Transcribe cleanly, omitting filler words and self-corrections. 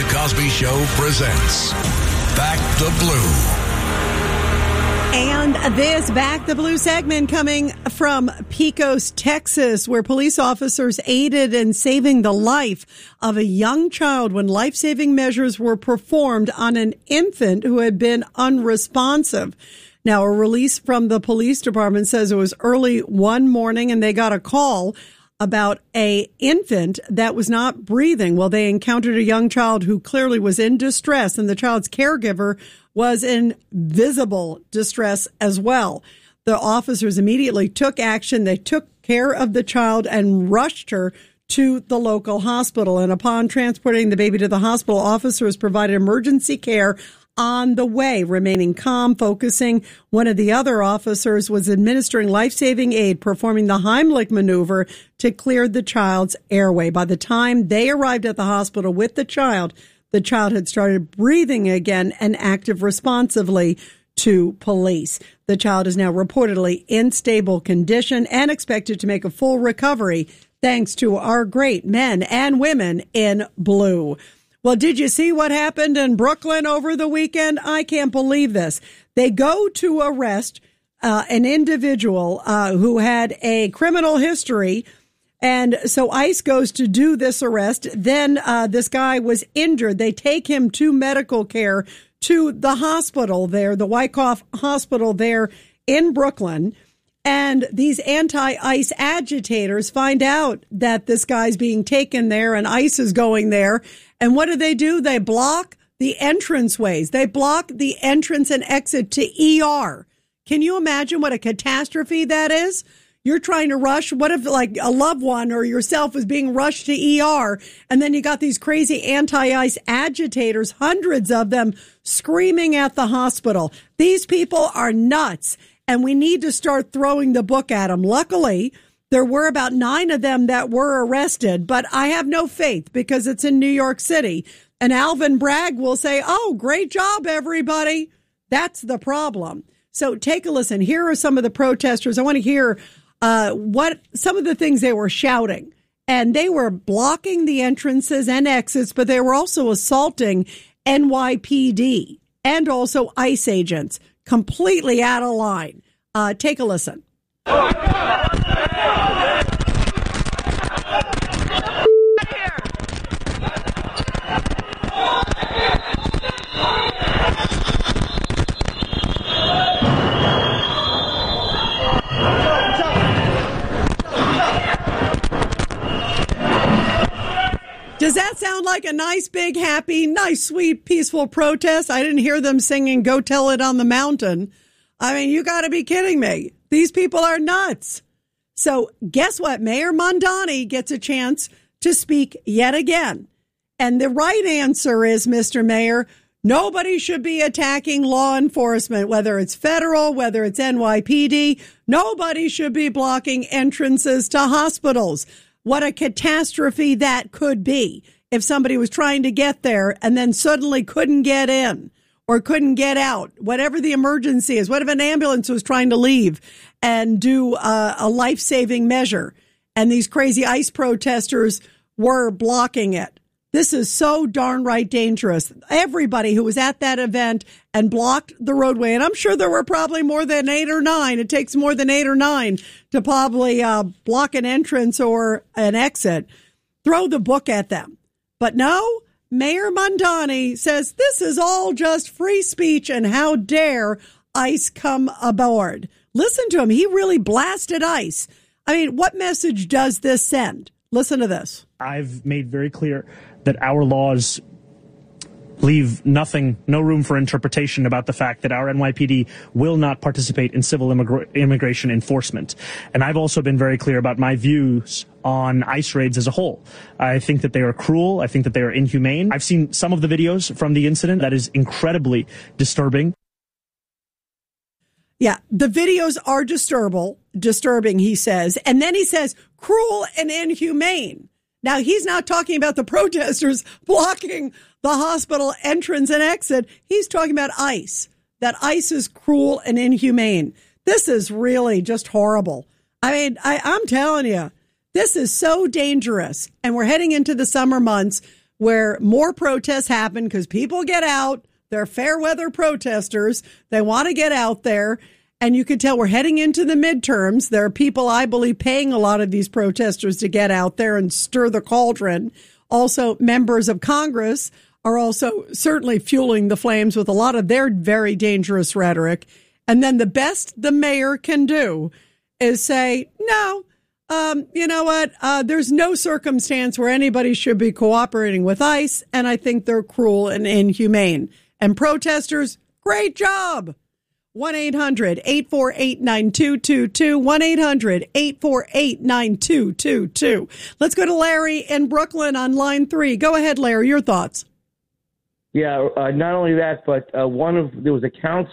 Cosby Show presents Back the Blue. And this Back the Blue segment coming from Pecos, Texas, where police officers aided in saving the life of a young child when life-saving measures were performed on an infant who had been unresponsive. Now, a release from the police department says it was early one morning and they got a call about a infant that was not breathing. Well, they encountered a young child who clearly was in distress, and the child's caregiver was in visible distress as well. The officers immediately took action. They took care of the child and rushed her to the local hospital. And upon transporting the baby to the hospital, officers provided emergency care on the way, remaining calm, focusing. One of the other officers was administering life-saving aid, performing the Heimlich maneuver to clear the child's airway. By the time they arrived at the hospital with the child had started breathing again and active responsively to police. The child is now reportedly in stable condition and expected to make a full recovery thanks to our great men and women in blue. Well, did you see what happened in Brooklyn over the weekend? I can't believe this. They go to arrest an individual who had a criminal history. And so ICE goes to do this arrest. Then this guy was injured. They take him to medical care to the hospital there, the Wyckoff Hospital there in Brooklyn. And these anti-ICE agitators find out that this guy's being taken there and ICE is going there. And what do? They block the entranceways. They block the entrance and exit to ER. Can you imagine what a catastrophe that is? You're trying to rush. What if like a loved one or yourself is being rushed to ER and then you got these crazy anti-ICE agitators, hundreds of them screaming at the hospital. These people are nuts and we need to start throwing the book at them. Luckily, there were about 9 of them that were arrested, but I have no faith because it's in New York City. And Alvin Bragg will say, oh, great job, everybody. That's the problem. So take a listen. Here are some of the protesters. I want to hear what some of the things they were shouting. And they were blocking the entrances and exits, but they were also assaulting NYPD and also ICE agents. Completely out of line. Take a listen. Does that sound like a nice, big, happy, nice, sweet, peaceful protest? I didn't hear them singing Go Tell It on the Mountain. I mean, you got to be kidding me. These people are nuts. So guess what? Mayor Mondani gets a chance to speak yet again. And the right answer is, Mr. Mayor, nobody should be attacking law enforcement, whether it's federal, whether it's NYPD. Nobody should be blocking entrances to hospitals. What a catastrophe that could be if somebody was trying to get there and then suddenly couldn't get in or couldn't get out, whatever the emergency is. What if an ambulance was trying to leave and do a life-saving measure and these crazy ICE protesters were blocking it? This is so darn right dangerous. Everybody who was at that event and blocked the roadway, and I'm sure there were probably more than 8 or 9. It takes more than 8 or 9 to probably block an entrance or an exit. Throw the book at them. But no, Mayor Mondani says this is all just free speech and how dare ICE come aboard. Listen to him. He really blasted ICE. I mean, what message does this send? Listen to this. I've made very clear that our laws leave no room for interpretation about the fact that our NYPD will not participate in civil immigration enforcement. And I've also been very clear about my views on ICE raids as a whole. I think that they are cruel. I think that they are inhumane. I've seen some of the videos from the incident. That is incredibly disturbing. Yeah, the videos are disturbing, he says. And then he says, cruel and inhumane. Now, he's not talking about the protesters blocking the hospital entrance and exit. He's talking about ICE, that ICE is cruel and inhumane. This is really just horrible. I mean, I'm telling you, this is so dangerous. And we're heading into the summer months. where more protests happen because people get out. They're fair weather protesters. They want to get out there. And you can tell we're heading into the midterms. There are people, I believe, paying a lot of these protesters to get out there and stir the cauldron. Also, members of Congress are also certainly fueling the flames with a lot of their very dangerous rhetoric. And then the best the mayor can do is say, no, you know what? There's no circumstance where anybody should be cooperating with ICE. And I think they're cruel and inhumane. And protesters, great job. 1-800-848-9222. 1-800-848-9222. Let's go to Larry in Brooklyn on line 3. Go ahead, Larry. Your thoughts. Yeah, not only that, but there was a council